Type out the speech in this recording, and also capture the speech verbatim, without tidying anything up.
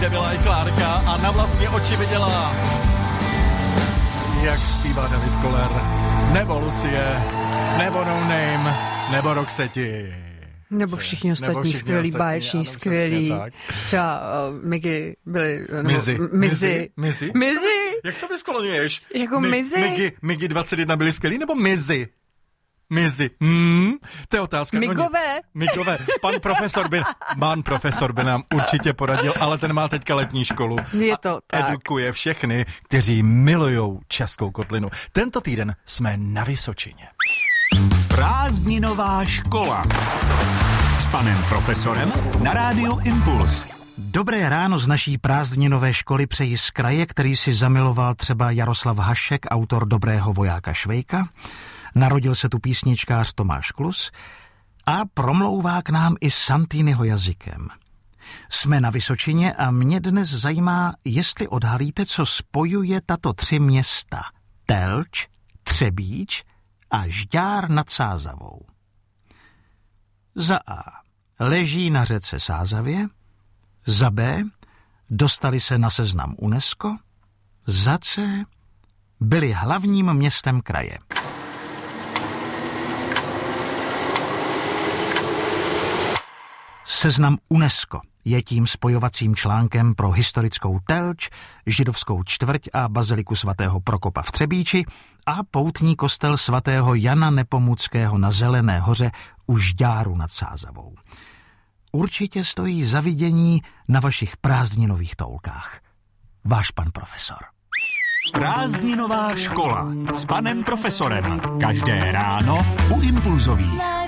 kde byla i Klárka a na vlastní oči viděla, jak zpívá David Koller, nebo Lucie, nebo No Name, nebo Roxetti. Nebo všichni ostatní skvělí, báječní, skvělí. Třeba uh, Miggy byly... Mizy. Mizy. Mizy? Mizy. Jak to vyskloňuješ? Jako Mi, Mizy? Miggy, Miggy dvacet jedna byly skvělí, nebo Mizy? Mizy. Hmm, to je otázka. Migové. No, Migové. Pan profesor by, pan profesor by nám určitě poradil, ale ten má teďka letní školu. Je to tak. Edukuje všechny, kteří milujou Českou kotlinu. Tento týden jsme na Vysočině. Prázdninová škola s panem profesorem na rádiu Impuls. Dobré ráno z naší prázdninové školy přeji z kraje, který si zamiloval třeba Jaroslav Hašek, autor Dobrého vojáka Švejka. Narodil se tu písničkář Tomáš Klus a promlouvá k nám i Santýnyho jazykem. Jsme na Vysočině a mě dnes zajímá, jestli odhalíte, co spojuje tato tři města. Telč, Třebíč a Žďár nad Sázavou. Za A. Leží na řece Sázavě. Za B. Dostali se na seznam UNESCO. Za C. Byli hlavním městem kraje. Seznam UNESCO je tím spojovacím článkem pro historickou Telč, židovskou čtvrť a baziliku svatého Prokopa v Třebíči a poutní kostel svatého Jana Nepomuckého na Zelené hoře u Žďáru nad Sázavou. Určitě stojí za vidění na vašich prázdninových toulkách. Váš pan profesor. Prázdninová škola s panem profesorem. Každé ráno u Impulzových.